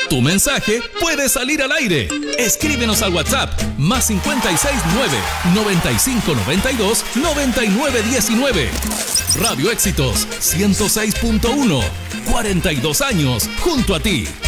Tu mensaje puede salir al aire. Escríbenos al WhatsApp más 569-9592-9919. Radio Éxitos 106.1. 42 años junto a ti.